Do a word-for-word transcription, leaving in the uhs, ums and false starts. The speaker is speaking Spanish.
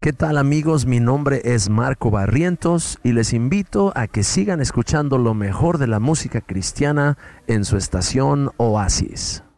¿Qué tal amigos? Mi nombre es Marco Barrientos y les invito a que sigan escuchando lo mejor de la música cristiana en su estación Oasis.